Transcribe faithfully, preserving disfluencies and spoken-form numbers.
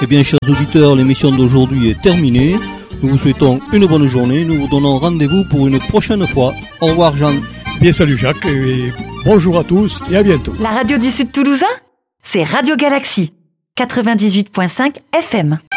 Eh bien, chers auditeurs, l'émission d'aujourd'hui est terminée. Nous vous souhaitons une bonne journée. Nous vous donnons rendez-vous pour une prochaine fois. Au revoir, Jean. Bien, salut Jacques, et bonjour à tous et à bientôt. La radio du Sud Toulousain, c'est Radio Galaxie, quatre-vingt-dix-huit virgule cinq F M.